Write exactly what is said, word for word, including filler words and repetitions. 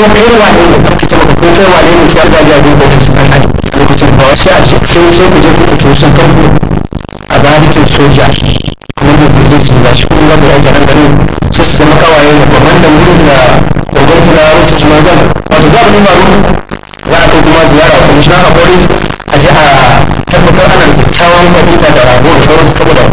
kai wane ne aka ce maka ko kai wane ne sai ga ya duba wani sunan hali lokacin ba wasu a ce sai sai ku je ku fito sun kanku a barikin soja kuma da zai ce ba shi kuma wanda ya gyaran garin sai su zama kawaye da kwamandan wurin da kogon kula wasu su manzan wato za mu nema mu za a kai kuma ziyara kuma shi na haƙorin a ji a tabbatar ana da kyakkyawan fahimta da rabuwar sauransu saboda